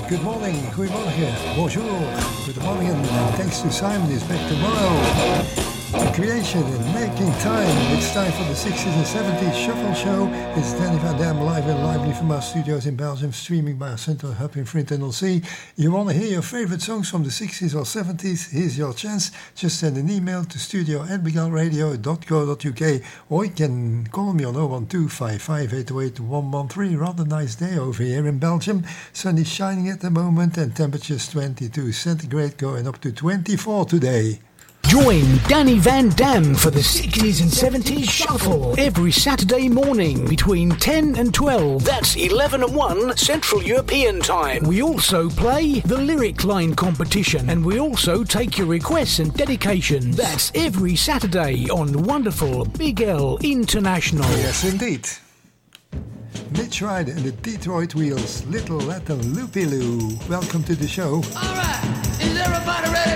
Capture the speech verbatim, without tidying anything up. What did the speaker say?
Good morning, goedemorgen, bonjour, good morning, and thanks to Simon is back tomorrow. The creation and making time. It's time for the sixties and seventies Shuffle Show. It's Danny Van Dam live and lively from our studios in Belgium, streaming by our central hub in Frinton-on-Sea. You want to hear your favorite songs from the sixties or seventies? Here's your chance. Just send an email to studio at begal radio dot co dot uk, or you can call me on oh one two, five five eight oh eight, one one three. Rather nice day over here in Belgium. Sun is shining at the moment and temperatures twenty-two centigrade, going up to twenty-four today. Join Danny Van Dam for the sixties and seventies Shuffle every Saturday morning between ten and twelve. That's eleven and one Central European Time. We also play the Lyric Line competition, and we also take your requests and dedications. That's every Saturday on wonderful Big L International. Yes, indeed. Mitch Ryder and the Detroit Wheels, Little Latin Loopy Loo. Welcome to the show. All right, is everybody ready?